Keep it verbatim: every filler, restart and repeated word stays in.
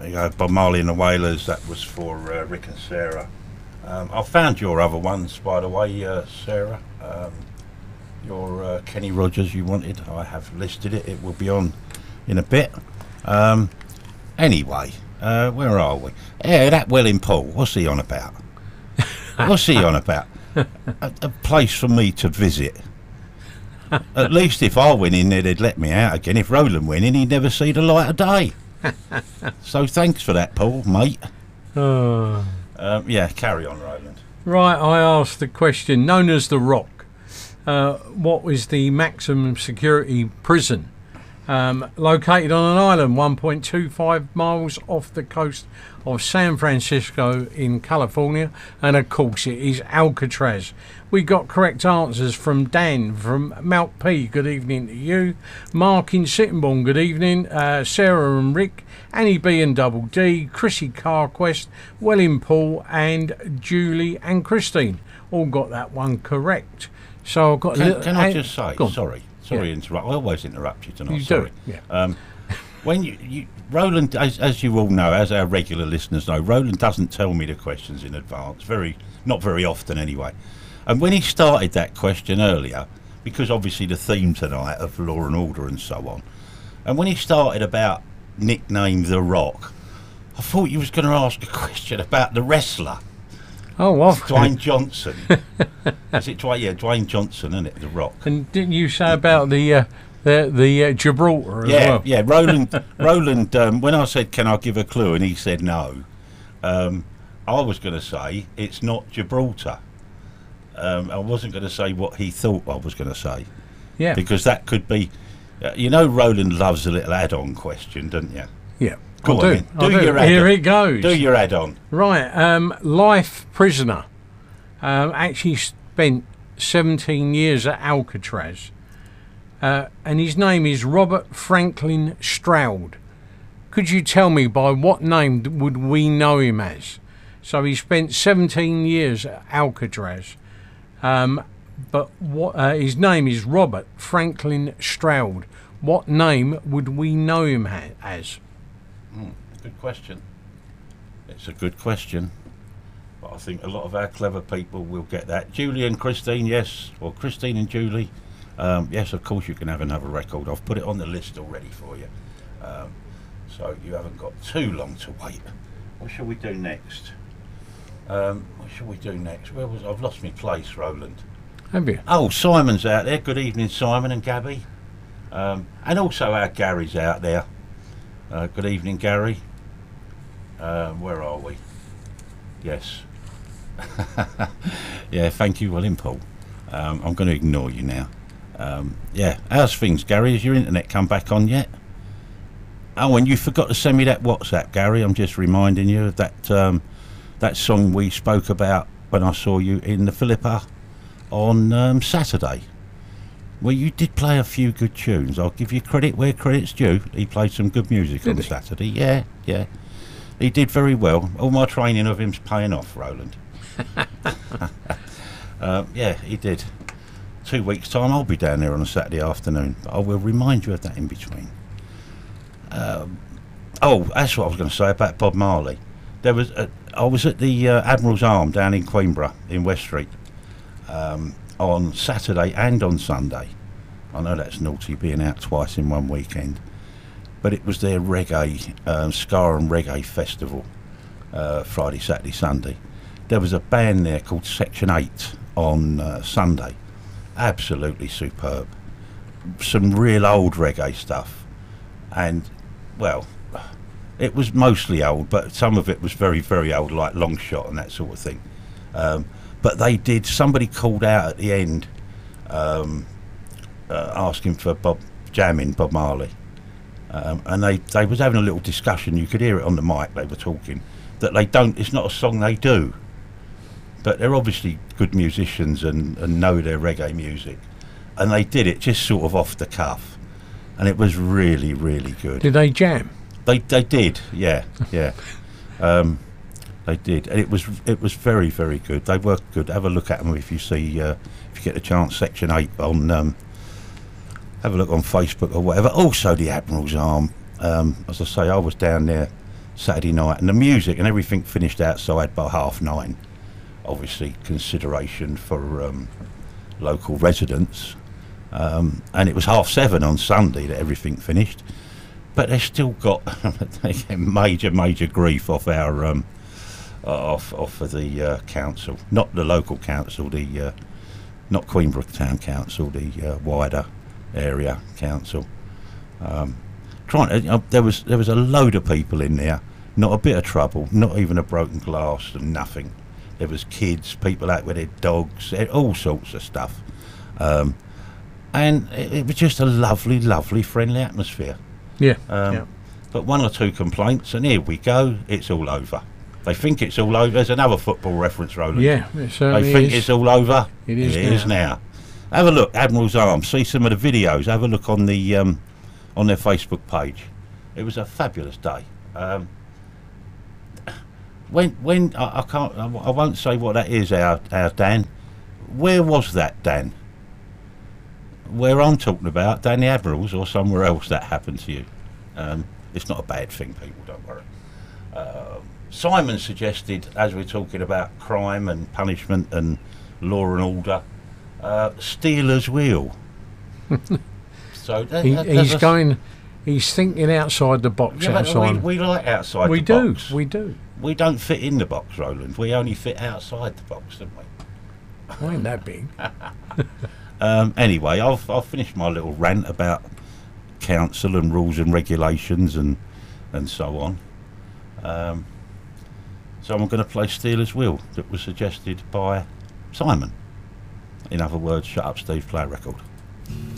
There you go, Bob Marley and the Wailers. That was for uh, Rick and Sarah. Um, I found your other ones, by the way, uh, Sarah. Um, your uh, Kenny Rogers you wanted. I have listed it. It will be on in a bit. Um, anyway, uh, where are we? Yeah, that Welling Paul. What's he on about? What's he on about? A, a place for me to visit. At least if I went in there, they'd let me out again. If Roland went in, he'd never see the light of day. So thanks for that, Paul, mate. Oh. Um, yeah, carry on, Roland. Right, I asked the question, known as the Rock, uh, what was the maximum security prison? Um, located on an island one point two five miles off the coast of San Francisco in California, and of course it is Alcatraz. We got correct answers from Dan from Mount P, good evening to you. Mark in Sittingbourne, good evening. uh, Sarah and Rick, Annie B and Double D, Chrissy Carquest, Welling Paul and Julie and Christine all got that one correct. So I've got a Can, little, can I uh, just say, go on. sorry, sorry Yeah. to interrupt. I always interrupt you tonight. You sorry. do, yeah. Um, when you, you Roland, as, as you all know, as our regular listeners know, Roland doesn't tell me the questions in advance. Very, not very often anyway. And when he started that question earlier, because obviously the theme tonight of Law and Order and so on, and when he started about nickname The Rock, I thought you was going to ask a question about the wrestler. Oh, well. Dwayne Johnson. Is it Dwayne? Yeah, Dwayne Johnson, isn't it? The Rock. And didn't you say about the uh, the the uh, Gibraltar as Yeah, well? yeah. Roland, Roland. Um, when I said, "Can I give a clue?" and he said no, um, I was going to say it's not Gibraltar. Um, I wasn't going to say what he thought I was going to say. Yeah. Because that could be, uh, you know, Roland loves a little add-on question, don't you? Yeah. Go I on, do. then. I Do do. your add-on. Here it goes. Do your add-on. Right. Um, life prisoner. Um, actually spent seventeen years at Alcatraz. Uh, and his name is Robert Franklin Stroud. Could you tell me by what name would we know him as? So he spent seventeen years at Alcatraz. Um, but what uh, his name is Robert Franklin Stroud. What name would we know him ha- as? Mm, good question. It's a good question. But I think a lot of our clever people will get that. Julie and Christine, yes. Or Christine and Julie. Um, yes, of course you can have another record. I've put it on the list already for you. Um, so you haven't got too long to wait. What shall we do next? Um, what shall we do next? Where was I've lost my place, Roland. Have you? Oh, Simon's out there. Good evening, Simon and Gabby. Um, and also our Gary's out there. Uh, good evening, Gary. Uh, where are we? Yes. Yeah, thank you, William Paul. Um, I'm going to ignore you now. Um, yeah, how's things, Gary? Has your internet come back on yet? Oh, and you forgot to send me that WhatsApp, Gary. I'm just reminding you of that um, that song we spoke about when I saw you in the Philippa on um, Saturday. Well, you did play a few good tunes. I'll give you credit where credit's due. He played some good music Did on he? Saturday. Yeah, yeah. He did very well. All my training of him's paying off, Roland. uh, yeah, he did. Two weeks' time, I'll be down there on a Saturday afternoon. But I will remind you of that in between. Um, oh, that's what I was going to say about Bob Marley. There was a, I was at the uh, Admiral's Arm down in Queenborough in West Street um, on Saturday and on Sunday. I know that's naughty being out twice in one weekend, but it was their reggae, um, ska and reggae festival, uh, Friday, Saturday, Sunday. There was a band there called Section eight on uh, Sunday. Absolutely superb. Some real old reggae stuff. And, well, it was mostly old, but some of it was very, very old, like Long Shot and that sort of thing. Um, but they did, somebody called out at the end um, uh, asking for Bob jamming Bob Marley. Um, and they, they was having a little discussion, you could hear it on the mic, they were talking, that they don't, it's not a song they do. But they're obviously good musicians and, and know their reggae music. And they did it just sort of off the cuff. And it was really, really good. Did they jam? They they did, yeah, yeah. Um, they did. And it was it was very, very good. They were good. Have a look at them if you see, uh, if you get the chance, Section eight on, um, have a look on Facebook or whatever. Also the Admiral's Arm. Um, as I say, I was down there Saturday night, and the music and everything finished outside by half nine. Obviously, consideration for um, local residents, um, and it was half seven on Sunday that everything finished. But they still got they get major, major grief off our um, off off of the uh, council, not the local council, the uh, not Queenbrook Town Council, the uh, wider area council. Um, trying to, uh, there was there was a load of people in there, not a bit of trouble, not even a broken glass and nothing. There was kids, people out with their dogs, all sorts of stuff, um, and it, it was just a lovely, lovely, friendly atmosphere. Yeah. Um, yeah. But one or two complaints, and here we go. It's all over. They think it's all over. There's another football reference, Roland. Yeah, it certainly They think is. it's all over. It is It now. is now. Have a look, Admiral's Arms. See some of the videos. Have a look on the um, on their Facebook page. It was a fabulous day. Um, when when I, I can't, I, I won't say what that is. Our our Dan. Where was that, Dan? Where I'm talking about, down the Admirals or somewhere else that happened to you. Um, it's not a bad thing, people. Don't worry. Uh, Simon suggested, as we're talking about crime and punishment and law and order, uh, Stealers Wheel. So that, He, that- he's that's- going. He's thinking outside the box. Yeah, but outside. we, we like outside we the do. box. We do. We don't fit in the box, Roland. We only fit outside the box, don't we? I ain't that big. Um, anyway, I've I've finished my little rant about council and rules and regulations and and so on. Um, so I'm going to play Stealers Wheel that was suggested by Simon. In other words, shut up, Steve. Play a record.